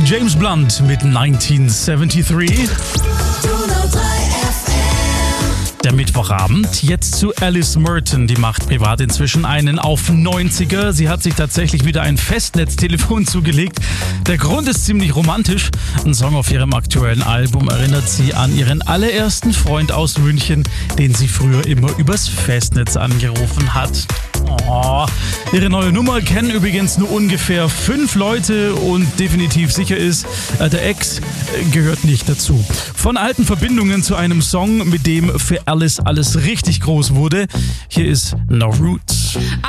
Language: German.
James Blunt mit 1973. Der Mittwochabend. Jetzt zu Alice Merton. Die macht privat inzwischen einen auf 90er. Sie hat sich tatsächlich wieder ein Festnetztelefon zugelegt. Der Grund ist ziemlich romantisch. Ein Song auf ihrem aktuellen Album erinnert sie an ihren allerersten Freund aus München, den sie früher immer übers Festnetz angerufen hat. Oh. Ihre neue Nummer kennen übrigens nur ungefähr 5 Leute und definitiv sicher ist, der Ex gehört nicht dazu. Von alten Verbindungen zu einem Song, mit dem für Alice alles richtig groß wurde. Hier ist No Roots.